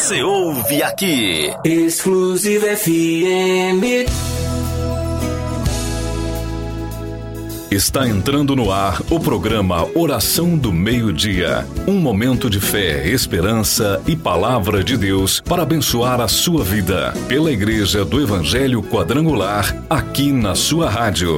você ouve aqui. Exclusivo FM. Está entrando no ar o programa Oração do Meio-Dia. Um momento de fé, esperança e palavra de Deus para abençoar a sua vida. Pela Igreja do Evangelho Quadrangular, aqui na sua rádio.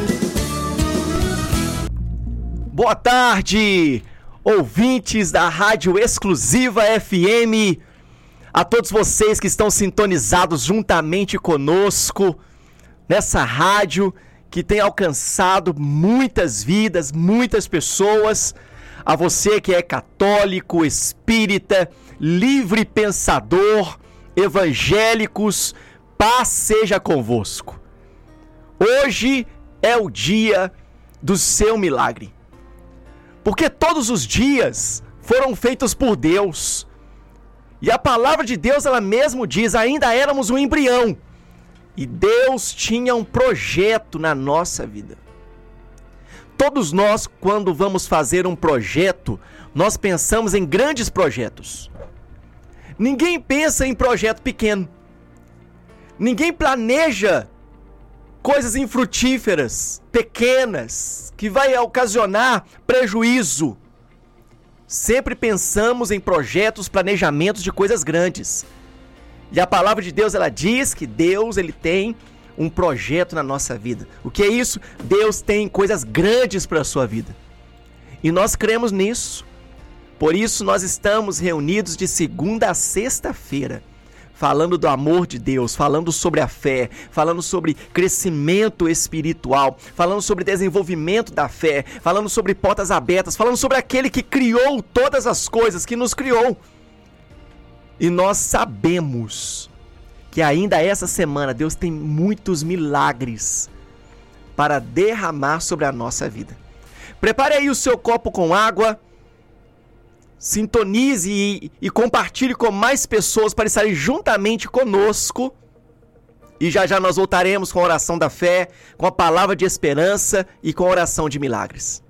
Boa tarde, ouvintes da Rádio Exclusiva FM. A todos vocês que estão sintonizados juntamente conosco nessa rádio que tem alcançado muitas vidas, muitas pessoas. A você que é católico, espírita, livre pensador, evangélicos, paz seja convosco. Hoje é o dia do seu milagre. Porque todos os dias foram feitos por Deus. E a palavra de Deus, ela mesmo diz, ainda éramos um embrião. E Deus tinha um projeto na nossa vida. Todos nós, quando vamos fazer um projeto, nós pensamos em grandes projetos. Ninguém pensa em projeto pequeno. Ninguém planeja coisas infrutíferas, pequenas, que vai ocasionar prejuízo. Sempre pensamos em projetos, planejamentos de coisas grandes. E a palavra de Deus, ela diz que Deus, ele tem um projeto na nossa vida. O que é isso? Deus tem coisas grandes para a sua vida. E nós cremos nisso. Por isso nós estamos reunidos de segunda a sexta-feira, falando do amor de Deus, falando sobre a fé, falando sobre crescimento espiritual, falando sobre desenvolvimento da fé, falando sobre portas abertas, falando sobre aquele que criou todas as coisas, que nos criou. E nós sabemos que ainda essa semana Deus tem muitos milagres para derramar sobre a nossa vida. Prepare aí o seu copo com água, sintonize e compartilhe com mais pessoas para estarem juntamente conosco. E já já nós voltaremos com a oração da fé, com a palavra de esperança e com a oração de milagres.